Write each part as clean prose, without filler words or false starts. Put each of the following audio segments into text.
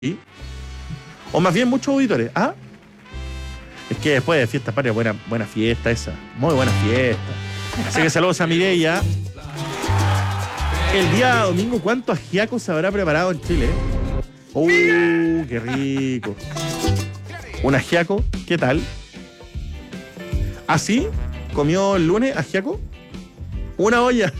O más bien muchos auditores. ¿Ah? Es que después de fiesta patria, buena fiesta esa. Muy buena fiesta. Así que saludos a Mireia. El día domingo, ¿cuánto ajiaco se habrá preparado en Chile? ¡Qué rico! Un ajiaco, ¿qué tal? ¿Así? ¿Comió el lunes ajiaco? Una olla.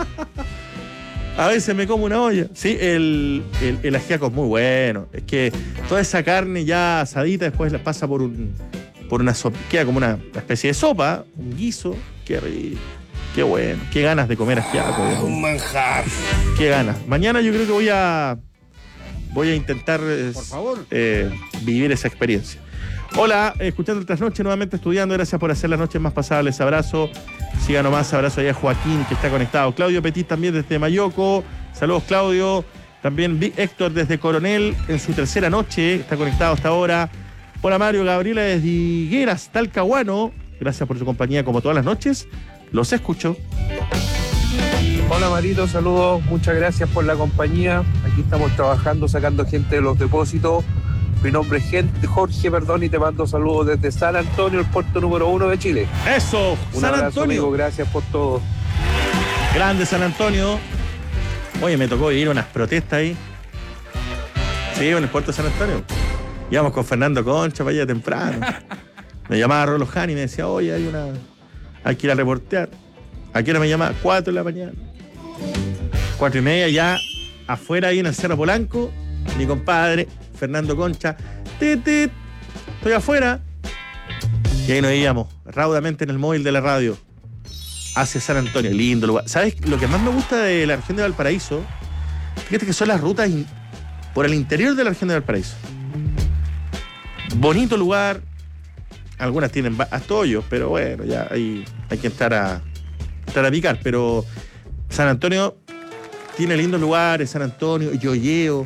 A veces me como una olla. Sí, el ajiaco es muy bueno. Es que toda esa carne ya asadita después la pasa por una sopa. Queda como una especie de sopa, un guiso. Qué rico, qué bueno. Qué ganas de comer ajiaco. Un manjar. Qué ganas. Mañana yo creo que voy a intentar por favor, vivir esa experiencia. Hola, escuchando el Trasnoche, nuevamente estudiando. Gracias por hacer las noches más pasables. Abrazo. Siga nomás, abrazo allá a Joaquín, que está conectado. Claudio Petit también desde Mayoco. Saludos, Claudio. También Héctor desde Coronel en su tercera noche. Está conectado hasta ahora. Hola, Mario. Gabriela desde Higueras, Talcahuano. Gracias por su compañía como todas las noches. Los escucho. Hola, Marito. Saludos. Muchas gracias por la compañía. Aquí estamos trabajando, sacando gente de los depósitos. Mi nombre es Jorge, y te mando saludos desde San Antonio, el puerto número 1 de Chile. Eso, Un San abrazo, Antonio. amigo, gracias por todo. Grande San Antonio. Oye, me tocó ir a unas protestas ahí. Sí, en el puerto de San Antonio. Íbamos con Fernando Concha para allá temprano. Me llamaba Rolo Jani y me decía, oye, hay que ir a reportear. ¿A qué hora me llamaba? 4 de la mañana. 4:30 ya afuera ahí en el Cerro Polanco. Mi compadre Fernando Concha, estoy afuera. Y ahí nos íbamos raudamente en el móvil de la radio hacia San Antonio. Lindo lugar. ¿Sabes lo que más me gusta de la región de Valparaíso? Fíjate que son las rutas por el interior de la región de Valparaíso. Bonito lugar. Algunas tienen hasta hoyos, pero bueno, ya hay que entrar a picar. Pero San Antonio tiene lindos lugares. San Antonio, Yoyeo,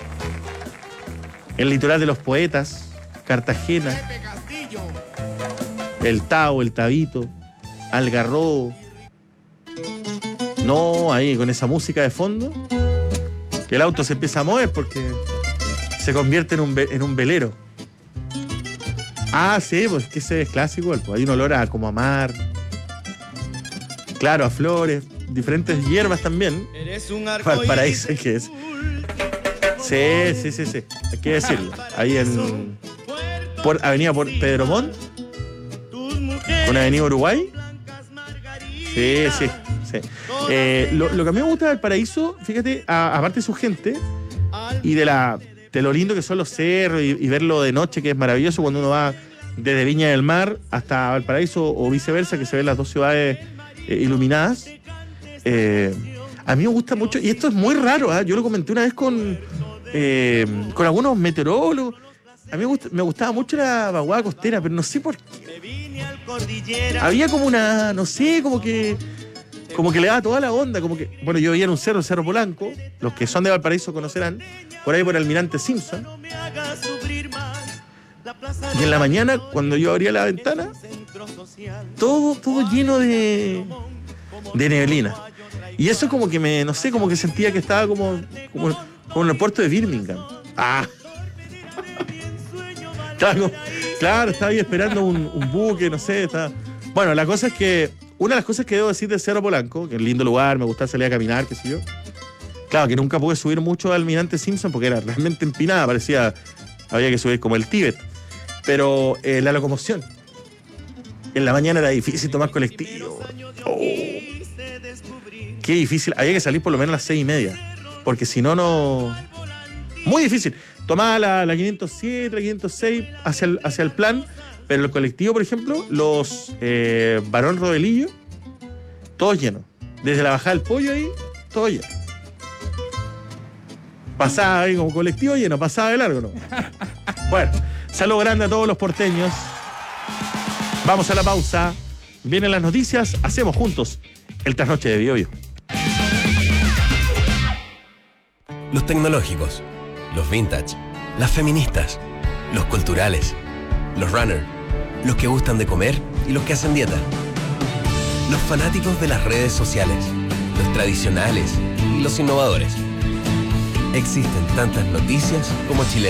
el litoral de los poetas, Cartagena, el Tao, el Tabito, Algarrobo. No, ahí con esa música de fondo, que el auto se empieza a mover porque se convierte en un velero. Ah, sí, pues que ese es clásico, pues hay un olor como a mar, claro, a flores, diferentes hierbas también. Valparaíso, que es. Sí, hay que decirlo. Ahí por Avenida Pedro Montt, con Avenida Uruguay. Sí. Lo que a mí me gusta del Valparaíso, fíjate, aparte de su gente y de lo lindo que son los cerros y verlo de noche, que es maravilloso cuando uno va desde Viña del Mar hasta Valparaíso o viceversa, que se ven las dos ciudades iluminadas. A mí me gusta mucho, y esto es muy raro, yo lo comenté una vez con algunos meteorólogos. A mí me gustaba mucho la vaguada costera, pero no sé por qué. Había como una, no sé, como que le daba toda la onda, como que, bueno, yo vivía en un cerro, el Cerro Polanco, los que son de Valparaíso conocerán, por ahí por Almirante Simpson. Y en la mañana, cuando yo abría la ventana, todo lleno de neblina. Y eso como que no sé, como que sentía que estaba como en el puerto de Birmingham. Estaba ahí esperando un buque, no sé. Bueno, la cosa es que una de las cosas que debo decir del Cerro Polanco, que es un lindo lugar, me gustaba salir a caminar, qué sé yo. Claro, que nunca pude subir mucho al Almirante Simpson porque era realmente empinada, había que subir como el Tíbet. Pero la locomoción. En la mañana era difícil tomar colectivo. Qué difícil. Había que salir por lo menos a las 6:30. Porque si no. Muy difícil. Tomaba la 507, la 506 hacia el plan. Pero el colectivo, por ejemplo, los Barón Rodelillo, todos llenos. Desde la bajada del Pollo ahí, todo lleno. Pasaba ahí como colectivo lleno, pasaba de largo, ¿no? Bueno, saludo grande a todos los porteños. Vamos a la pausa. Vienen las noticias. Hacemos juntos el Trasnoche de Biobío. Los tecnológicos, los vintage, las feministas, los culturales, los runners, los que gustan de comer y los que hacen dieta. Los fanáticos de las redes sociales, los tradicionales y los innovadores. Existen tantas noticias como chilenos.